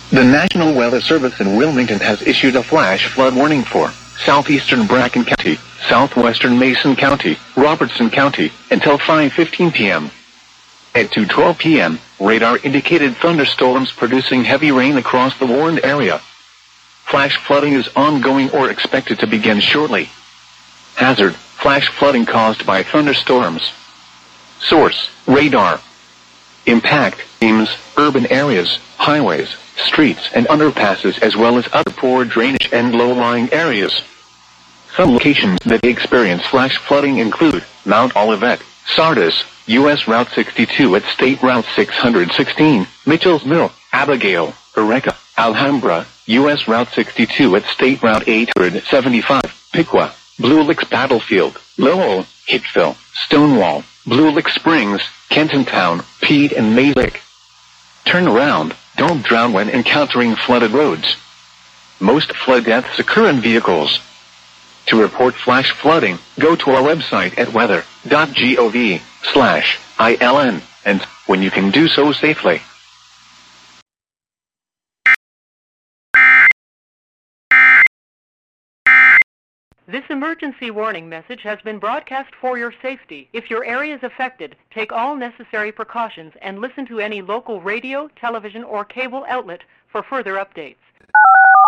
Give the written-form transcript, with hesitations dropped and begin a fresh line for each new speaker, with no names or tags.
The National Weather Service in Wilmington has issued a flash flood warning for southeastern Bracken County, southwestern Mason County, Robertson County, until 5:15 p.m. At 2:12 p.m., radar indicated thunderstorms producing heavy rain across the warned area. Flash flooding is ongoing or expected to begin shortly. Hazard: flash flooding caused by thunderstorms. Source: radar. Impact: themes, urban areas, highways, streets and underpasses, as well as other poor drainage and low-lying areas. Some locations that experience flash flooding include Mount Olivet, Sardis, U.S. Route 62 at State Route 616, Mitchell's Mill, Abigail, Eureka, Alhambra, U.S. Route 62 at State Route 875, Piqua, Blue Licks Battlefield, Lowell, Hicksville, Stonewall, Blue Lick Springs, Kentontown, Peet and Mays Lick. Turn around, don't drown when encountering flooded roads. Most flood deaths occur in vehicles. To report flash flooding, go to our website at weather.gov/ILN, and when you can do so safely.
This emergency warning message has been broadcast for your safety. If your area is affected, take all necessary precautions and listen to any local radio, television, or cable outlet for further updates.